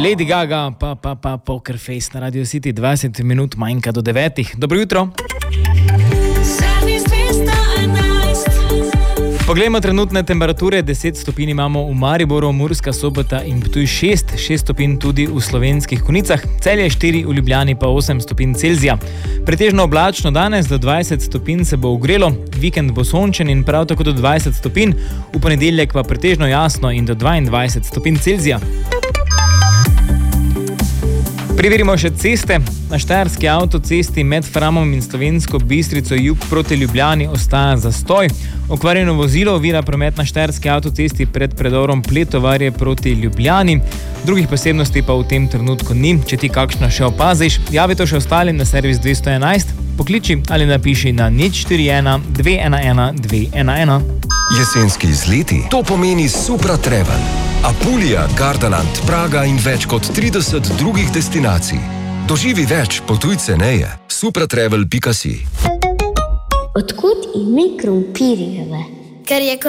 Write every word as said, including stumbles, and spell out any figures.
Lady Gaga, pa, pa, pa, Poker Face na Radio City, dvajset minut manjka do devetih. Dobro jutro. Poglejmo trenutne temperature, deset stopinj imamo v Mariboru, Murska Sobota in Ptuj šest, šest stopinj tudi v Slovenskih Konjicah, Celje štiri, v Ljubljani pa osem stopinj Celzija. Pretežno oblačno danes, do dvajset stopinj se bo ogrelo, vikend bo sončen in prav tako do dvajset stopinj, v ponedeljek pa pretežno jasno in do dvaindvajset stopinj Celzija. Preverimo še ceste. Na štajerski avtocesti med Framom in Slovensko Bistrico jug proti Ljubljani ostaja zastoj. Okvarjeno vozilo ovira promet na štajerski avtocesti pred predorom Pletovarje proti Ljubljani. Drugih posebnosti pa v tem trenutku ni. Če ti kakšno še opaziš, javi to še ostalim na servis dvesto enajst, pokliči ali napiši na nič štiri ena dve ena ena dve ena ena. Jesenski izleti, to pomeni Supra Travel. Apulija, Gardaland, Praga in več kot trideset drugih destinacij. Doživi več, potuj ceneje. supratravel pika si. Odkud ime krompirjeve? Ker je